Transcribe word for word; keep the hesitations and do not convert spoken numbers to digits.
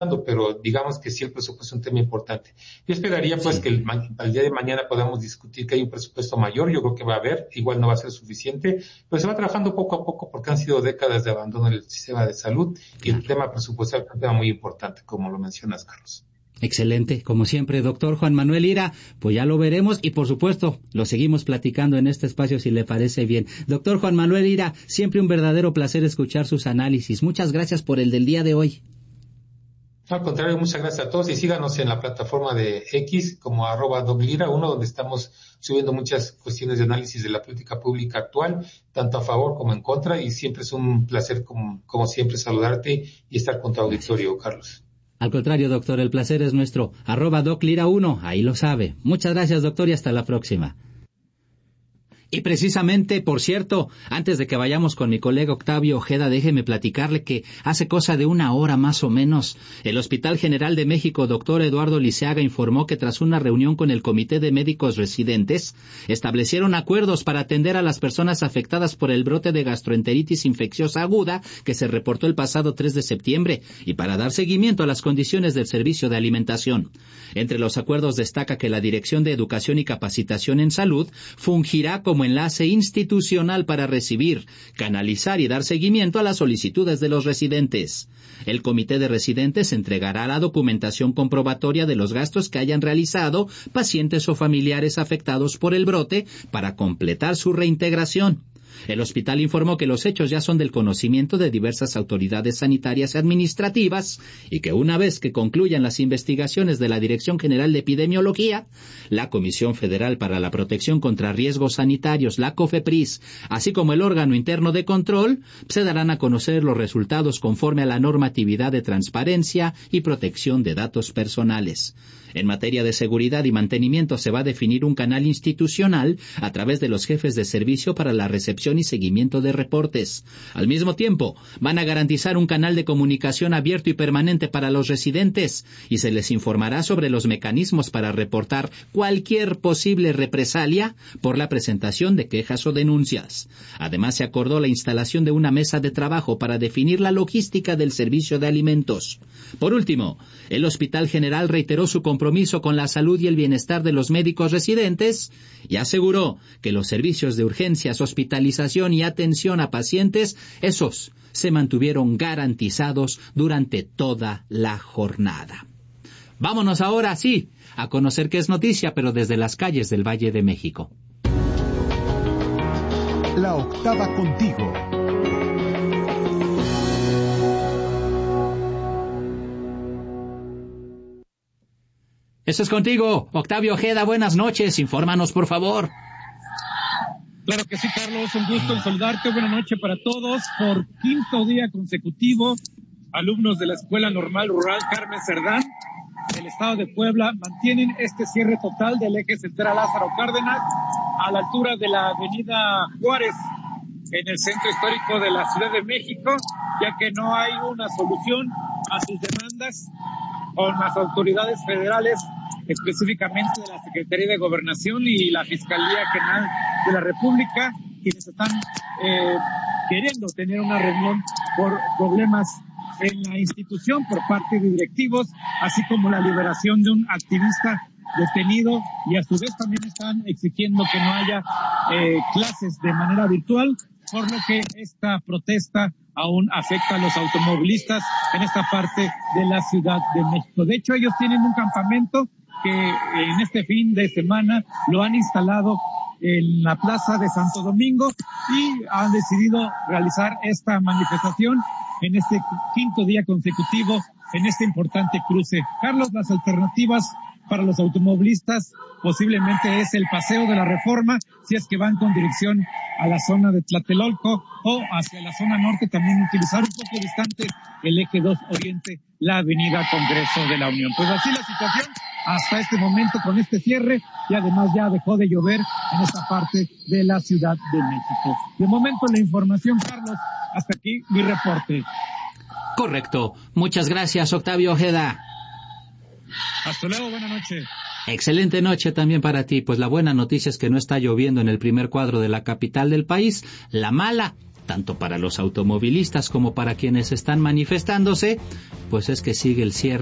pero digamos que sí el presupuesto es un tema importante. Yo esperaría pues sí. que el, el día de mañana podamos discutir que hay un presupuesto mayor, yo creo que va a haber, igual no va a ser suficiente, pero se va trabajando poco a poco porque han sido décadas de abandono del sistema de salud y claro. el tema presupuestal es un tema muy importante, como lo mencionas, Carlos. Excelente, como siempre, doctor Juan Manuel Lira, pues ya lo veremos y por supuesto lo seguimos platicando en este espacio si le parece bien. Doctor Juan Manuel Lira, siempre un verdadero placer escuchar sus análisis. Muchas gracias por el del día de hoy. Al contrario, muchas gracias a todos y síganos en la plataforma de X como arroba doblira uno, donde estamos subiendo muchas cuestiones de análisis de la política pública actual, tanto a favor como en contra, y siempre es un placer como, como siempre saludarte y estar con tu auditorio, gracias. Carlos. Al contrario, doctor, el placer es nuestro. Arroba doclira uno, ahí lo sabe. Muchas gracias, doctor, y hasta la próxima. Y precisamente, por cierto, antes de que vayamos con mi colega Octavio Ojeda, déjeme platicarle que hace cosa de una hora más o menos, el Hospital General de México, doctor Eduardo Liceaga, informó que tras una reunión con el Comité de Médicos Residentes, establecieron acuerdos para atender a las personas afectadas por el brote de gastroenteritis infecciosa aguda que se reportó el pasado tres de septiembre y para dar seguimiento a las condiciones del servicio de alimentación. Entre los acuerdos destaca que la Dirección de Educación y Capacitación en Salud fungirá como enlace institucional para recibir, canalizar y dar seguimiento a las solicitudes de los residentes. El Comité de Residentes entregará la documentación comprobatoria de los gastos que hayan realizado pacientes o familiares afectados por el brote para completar su reintegración. El hospital informó que los hechos ya son del conocimiento de diversas autoridades sanitarias y administrativas y que una vez que concluyan las investigaciones de la Dirección General de Epidemiología, la Comisión Federal para la Protección contra Riesgos Sanitarios, la COFEPRIS, así como el órgano interno de control, se darán a conocer los resultados conforme a la normatividad de transparencia y protección de datos personales. En materia de seguridad y mantenimiento se va a definir un canal institucional a través de los jefes de servicio para la recepción y seguimiento de reportes. Al mismo tiempo, van a garantizar un canal de comunicación abierto y permanente para los residentes y se les informará sobre los mecanismos para reportar cualquier posible represalia por la presentación de quejas o denuncias. Además, se acordó la instalación de una mesa de trabajo para definir la logística del servicio de alimentos. Por último, el Hospital General reiteró su compromiso con la salud y el bienestar de los médicos residentes y aseguró que los servicios de urgencias, hospitalización y atención a pacientes, esos se mantuvieron garantizados durante toda la jornada. Vámonos ahora, sí, a conocer qué es noticia, pero desde las calles del Valle de México. La octava contigo. Eso es contigo, Octavio Ojeda, buenas noches, infórmanos por favor. Claro que sí, Carlos, un gusto en saludarte, buena noche para todos. Por quinto día consecutivo, alumnos de la Escuela Normal Rural Carmen Cerdán del estado de Puebla mantienen este cierre total del eje central Lázaro Cárdenas a la altura de la avenida Juárez en el centro histórico de la Ciudad de México, ya que no hay una solución a sus demandas con las autoridades federales, específicamente de la Secretaría de Gobernación y la Fiscalía General de la República, quienes están eh, queriendo tener una reunión por problemas en la institución por parte de directivos, así como la liberación de un activista detenido, y a su vez también están exigiendo que no haya eh, clases de manera virtual, por lo que esta protesta aún afecta a los automovilistas en esta parte de la Ciudad de México. De hecho, ellos tienen un campamento que en este fin de semana lo han instalado en la Plaza de Santo Domingo y han decidido realizar esta manifestación en este quinto día consecutivo en este importante cruce. Carlos, las alternativas para los automovilistas posiblemente es el Paseo de la Reforma, si es que van con dirección a la zona de Tlatelolco, o hacia la zona norte también utilizar un poco distante el eje dos Oriente, la avenida Congreso de la Unión. Pues así la situación hasta este momento con este cierre, y además ya dejó de llover en esta parte de la Ciudad de México. De momento la información, Carlos, hasta aquí mi reporte. Correcto. Muchas gracias, Octavio Ojeda. Hasta luego, buena noche. Excelente noche también para ti. Pues la buena noticia es que no está lloviendo en el primer cuadro de la capital del país. La mala tanto para los automovilistas como para quienes están manifestándose, pues es que sigue el cierre